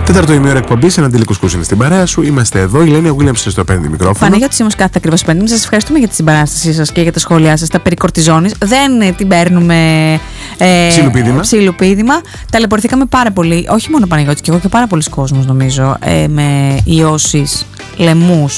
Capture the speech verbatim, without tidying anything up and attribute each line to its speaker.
Speaker 1: Τέταρτο ημίωρο εκπομπή, ένα Αντίλικος είναι στην παρέα σου. Είμαστε εδώ, η Λένια Williams στο πέντε μικρόφωνο.
Speaker 2: Παναγιώτη Σίμος κάθεται ακριβώς πέντε. Σας ευχαριστούμε για τη συμπαράστασή σας και για τα σχόλιά σας. Τα περί κορτιζόνης. Δεν ε, την παίρνουμε. Ε,
Speaker 1: Ψιλοπίδημα.
Speaker 2: Ψιλοπίδημα. Ταλαιπωρηθήκαμε πάρα πολύ. Όχι μόνο Παναγιώτη, και εγώ και πάρα πολλοί κόσμος νομίζω. Ε, με ιώσεις, λαιμούς,